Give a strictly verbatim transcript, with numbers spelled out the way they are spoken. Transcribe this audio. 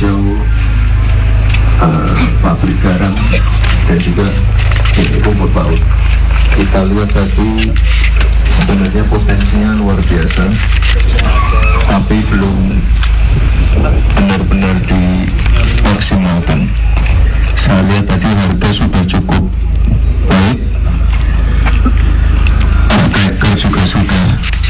hijau, uh, pabrik garam, dan juga rumput laut. Kita lihat tadi sebenarnya potensinya luar biasa, tapi belum benar-benar dimaksimalkan. Saya lihat tadi harga sudah cukup baik, off-taker juga sudah